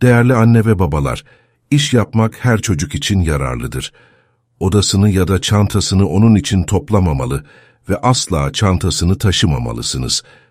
Değerli anne ve babalar, iş yapmak her çocuk için yararlıdır. Odasını ya da çantasını onun için toplamamalı ve asla çantasını taşımamalısınız.